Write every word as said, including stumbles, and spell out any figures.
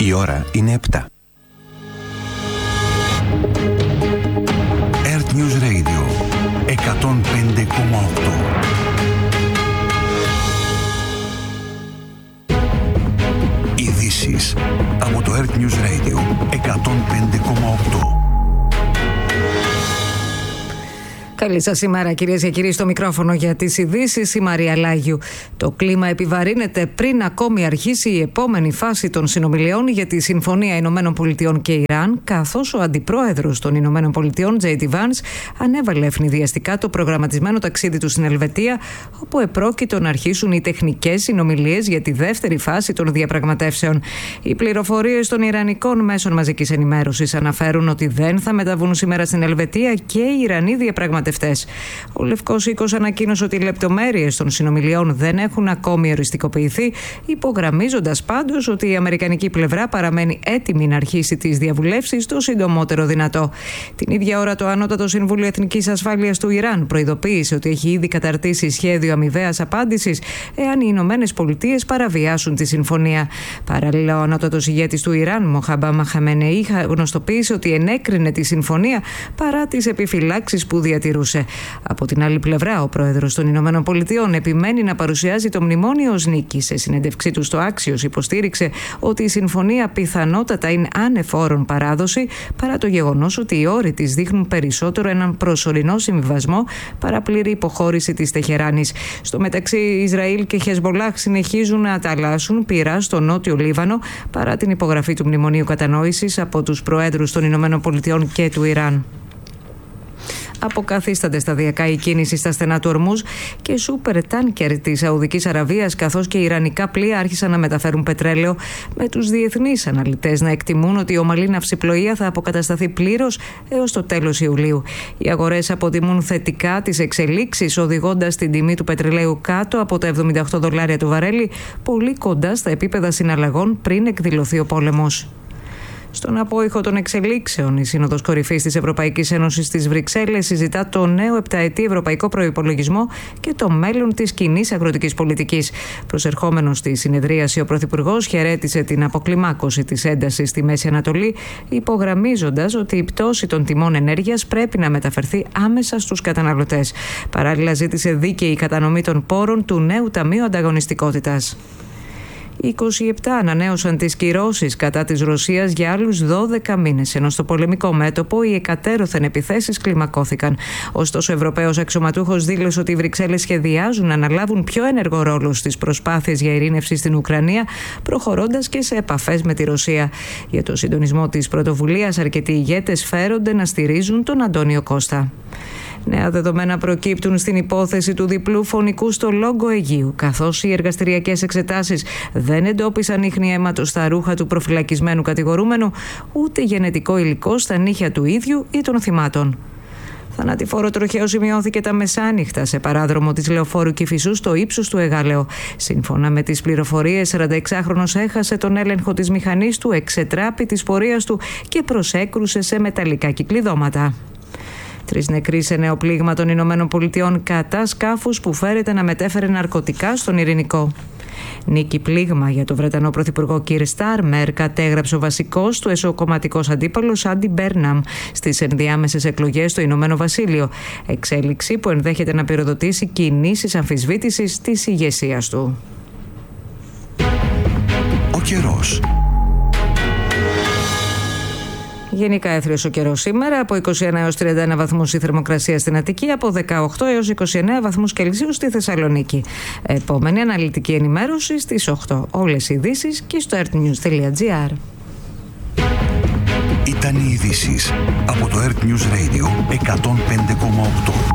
Η ώρα είναι επτά. Earth News Radio εκατόν πέντε κόμμα οκτώ. Ειδήσεις από το Earth News Radio εκατόν πέντε κόμμα οκτώ. Καλή σας ημέρα, κυρίες και κύριοι, στο μικρόφωνο για τις ειδήσεις η Μαρία Λάγιου. Το κλίμα επιβαρύνεται πριν ακόμη αρχίσει η επόμενη φάση των συνομιλιών για τη Συμφωνία Ηνωμένων Πολιτειών και Ιράν, καθώς ο αντιπρόεδρος των Ηνωμένων Πολιτειών, τζέι ντι Vance, ανέβαλε ευνηδιαστικά το προγραμματισμένο ταξίδι του στην Ελβετία, όπου επρόκειτο να αρχίσουν οι τεχνικές συνομιλίες για τη δεύτερη φάση των διαπραγματεύσεων. Οι πληροφορίες των ιρανικών μέσων μαζικής ενημέρωσης αναφέρουν ότι δεν θα μεταβούν σήμερα στην Ελβετία και οι Ιρανοί διαπραγματευτές. Ο Λευκός Οίκος ανακοίνωσε ότι οι λεπτομέρειες των συνομιλιών δεν έχουν ακόμη οριστικοποιηθεί, υπογραμμίζοντας πάντως ότι η αμερικανική πλευρά παραμένει έτοιμη να αρχίσει τις διαβουλεύσεις το συντομότερο δυνατό. Την ίδια ώρα, το Ανώτατο Συμβούλιο Εθνικής Ασφάλειας του Ιράν προειδοποίησε ότι έχει ήδη καταρτήσει σχέδιο αμοιβαίας απάντησης εάν οι Ηνωμένες Πολιτείες παραβιάσουν τη συμφωνία. Παράλληλα, ο ανώτατος ηγέτης του Ιράν, Μοχαμπάμα Χαμενεή, γνωστοποίησε ότι ενέκρινε τη συμφωνία παρά τις επιφυλάξεις που διατηρούσε. Από την άλλη πλευρά, ο πρόεδρος των Ηνωμένων Πολιτειών επιμένει να παρουσιάζει το μνημόνιο ως νίκη. Σε συνέντευξή του στο Άξιος υποστήριξε ότι η συμφωνία πιθανότατα είναι ανεφόρον παράδοση, παρά το γεγονός ότι οι όροι της δείχνουν περισσότερο έναν προσωρινό συμβιβασμό παρά πλήρη υποχώρηση της Τεχεράνης. Στο μεταξύ, Ισραήλ και Χεσμολάχ συνεχίζουν να ανταλλάσσουν πυρά στο νότιο Λίβανο παρά την υπογραφή του μνημονίου κατανόησης από τους προέδρους των Ηνωμένων Πολιτειών και του Ιράν. Αποκαθίστανται σταδιακά η κίνηση στα στενά του Ορμούζ και σούπερ τάνκερ της Σαουδικής Αραβίας, καθώς και ιρανικά πλοία άρχισαν να μεταφέρουν πετρέλαιο, με τους διεθνείς αναλυτές να εκτιμούν ότι η ομαλή ναυσιπλοεία θα αποκατασταθεί πλήρως έως το τέλος Ιουλίου. Οι αγορές αποτιμούν θετικά τις εξελίξεις, οδηγώντας την τιμή του πετρελαίου κάτω από τα εβδομήντα οκτώ δολάρια το βαρέλι, πολύ κοντά στα επίπεδα συναλλαγών πριν εκδηλωθεί ο πόλεμος. Στον απόϊχο των εξελίξεων, η Σύνοδος Κορυφής της Ευρωπαϊκής Ένωσης στις Βρυξέλλες συζητά το νέο επταετή ευρωπαϊκό προϋπολογισμό και το μέλλον της κοινής αγροτικής πολιτικής. Προσερχόμενος στη συνεδρίαση, ο Πρωθυπουργός χαιρέτησε την αποκλιμάκωση της έντασης στη Μέση Ανατολή, υπογραμμίζοντας ότι η πτώση των τιμών ενέργειας πρέπει να μεταφερθεί άμεσα στους καταναλωτές. Παράλληλα, ζήτησε δίκαιη κατανομή των πόρων του νέου Ταμείου Ανταγωνιστικότητας. Οι είκοσι επτά ανανέωσαν τις κυρώσεις κατά της Ρωσίας για άλλους δώδεκα μήνες, ενώ στο πολεμικό μέτωπο οι εκατέρωθεν επιθέσεις κλιμακώθηκαν. Ωστόσο, ο Ευρωπαίος αξιωματούχος δήλωσε ότι οι Βρυξέλλες σχεδιάζουν να αναλάβουν πιο ενεργό ρόλο στις προσπάθειες για ειρήνευση στην Ουκρανία, προχωρώντας και σε επαφές με τη Ρωσία. Για το συντονισμό της πρωτοβουλίας, αρκετοί ηγέτες φέρονται να στηρίζουν τον Αντώνιο Κώστα. Νέα δεδομένα προκύπτουν στην υπόθεση του διπλού φωνικού στο Λόγκο Αιγείου, καθώς οι εργαστηριακές εξετάσεις δεν εντόπισαν ίχνη αίματος στα ρούχα του προφυλακισμένου κατηγορούμενου, ούτε γενετικό υλικό στα νύχια του ίδιου ή των θυμάτων. Θανατηφόρο τροχαίο σημειώθηκε τα μεσάνυχτα σε παράδρομο της Λεωφόρου Κηφισού στο ύψος του Εγάλεο. Σύμφωνα με τις πληροφορίες, σαρανταεξάχρονος έχασε τον έλεγχο της μηχανής του, εξετράπη της πορείας του και προσέκρουσε σε μεταλλικά κυκλειδώματα. Τρεις νεκροί σε νέο πλήγμα των Ηνωμένων Πολιτειών κατά σκάφους που φέρεται να μετέφερε ναρκωτικά στον Ειρηνικό. Νίκη πλήγμα για τον Βρετανό Πρωθυπουργό Κίρ Στάρμερ, κατέγραψε ο βασικός του εσωκομματικός αντίπαλος Άντι Μπέρναμ στις ενδιάμεσες εκλογές στο Ηνωμένο Βασίλειο. Εξέλιξη που ενδέχεται να πυροδοτήσει κινήσεις αμφισβήτησης της ηγεσίας του. Ο καιρός. Γενικά έθριος ο καιρός σήμερα, από είκοσι ένα έως τριάντα ένα βαθμούς η θερμοκρασία στην Αττική, από δεκαοκτώ έως είκοσι εννέα βαθμούς Κελσίου στη Θεσσαλονίκη. Επόμενη αναλυτική ενημέρωση στις οκτώ. Όλες οι ειδήσεις και στο earthnews τελεία gr. Ήταν οι ειδήσεις από το Earth News Radio εκατόν πέντε κόμμα οκτώ.